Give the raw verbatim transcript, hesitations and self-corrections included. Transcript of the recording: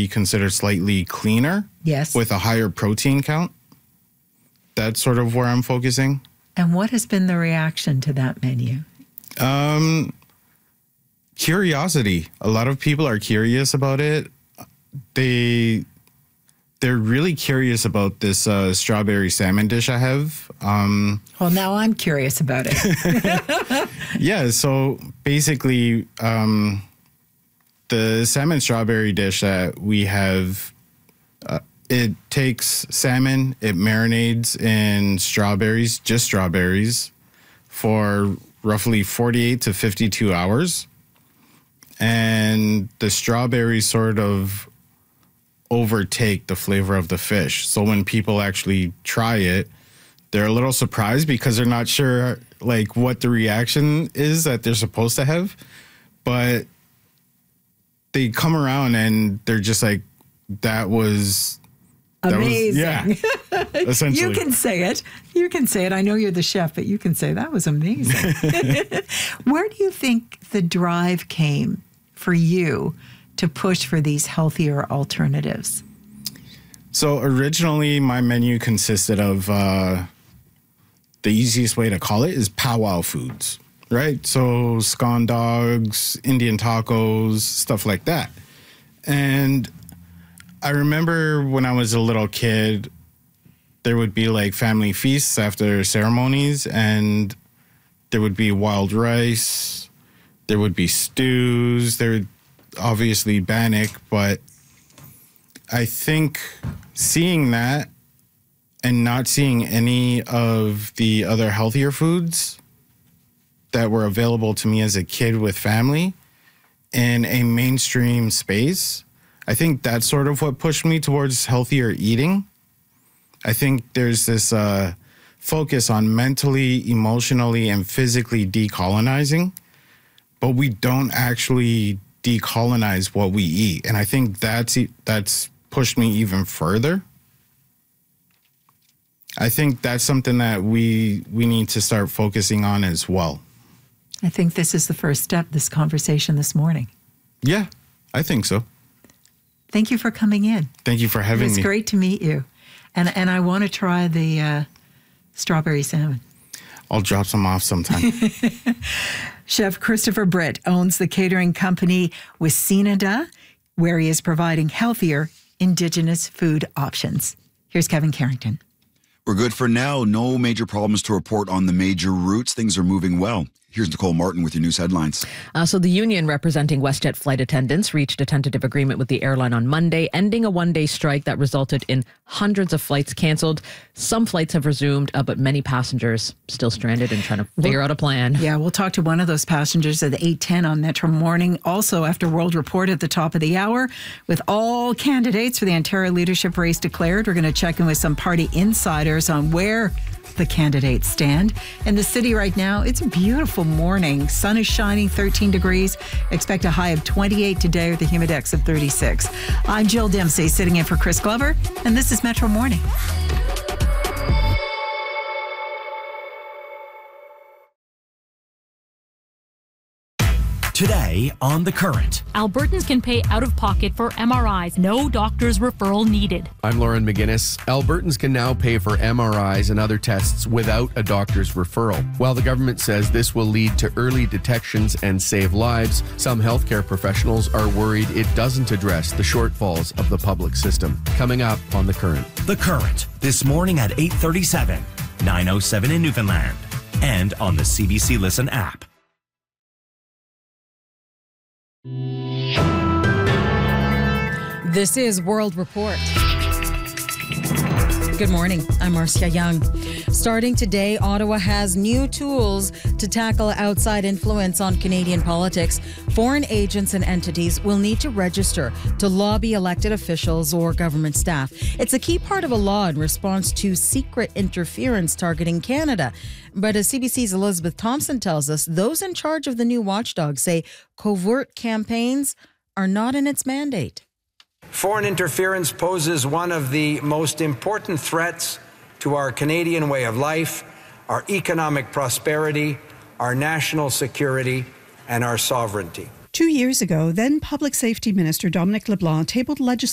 be considered slightly cleaner. Yes. With a higher protein count. That's sort of where I'm focusing. And what has been the reaction to that menu? Um, curiosity. A lot of people are curious about it. They, they're really curious about this uh, strawberry salmon dish I have. Um, well, now I'm curious about it. Yeah, so basically, um, the salmon strawberry dish that we have, uh, it takes salmon, it marinades in strawberries, just strawberries, for roughly forty-eight to fifty-two hours. And the strawberries sort of overtake the flavor of the fish. So when people actually try it, they're a little surprised because they're not sure like what the reaction is that they're supposed to have. But they come around and they're just like, that was that amazing. Was, yeah, essentially. You can say it. You can say it. I know you're the chef, but you can say that was amazing. Where do you think the drive came for you to push for these healthier alternatives? So originally my menu consisted of, uh, the easiest way to call it is powwow foods, right? So scone dogs, Indian tacos, stuff like that. And I remember when I was a little kid, there would be like family feasts after ceremonies, and there would be wild rice, there would be stews, there would obviously bannock, but I think seeing that and not seeing any of the other healthier foods that were available to me as a kid with family in a mainstream space, I think that's sort of what pushed me towards healthier eating. I think there's this uh, focus on mentally, emotionally, and physically decolonizing, but we don't actually decolonize what we eat. And I think that's that's pushed me even further. I think that's something that we we need to start focusing on as well. I think this is the first step, this conversation this morning. Yeah, I think so. Thank you for coming in. Thank you for having me. It was me. great to meet you. And and I want to try the uh, strawberry salmon. I'll drop some off sometime. Chef Christopher Britt owns the catering company Wisinada, where he is providing healthier Indigenous food options. Here's Kevin Carrington. We're good for now. No major problems to report on the major routes. Things are moving well. Here's Nicole Martin with your news headlines. Uh, so the union representing WestJet flight attendants reached a tentative agreement with the airline on Monday, ending a one-day strike that resulted in hundreds of flights canceled. Some flights have resumed, uh, but many passengers still stranded and trying to figure we'll, out a plan. Yeah, we'll talk to one of those passengers at eight ten on Metro Morning. Also, after World Report at the top of the hour, with all candidates for the Ontario leadership race declared, we're going to check in with some party insiders on where the candidates stand. In the city right now, it's a beautiful morning. Sun is shining, thirteen degrees. Expect a high of twenty-eight today with a humidex of thirty-six. I'm Jill Dempsey, sitting in for Chris Glover, and this is Metro Morning. Today on The Current. Albertans can pay out of pocket for M R Is. No doctor's referral needed. I'm Lauren McGinnis. Albertans can now pay for M R Is and other tests without a doctor's referral. While the government says this will lead to early detections and save lives, some healthcare professionals are worried it doesn't address the shortfalls of the public system. Coming up on The Current. The Current, this morning at eight thirty-seven, nine oh seven in Newfoundland, and on the C B C Listen app. This is World Report. Good morning. I'm Marcia Young. Starting today, Ottawa has new tools to tackle outside influence on Canadian politics. Foreign agents and entities will need to register to lobby elected officials or government staff. It's a key part of a law in response to secret interference targeting Canada. But as C B C's Elizabeth Thompson tells us, those in charge of the new watchdog say covert campaigns are not in its mandate. Foreign interference poses one of the most important threats to our Canadian way of life, our economic prosperity, our national security, and our sovereignty. Two years ago, then Public Safety Minister Dominic LeBlanc tabled legislation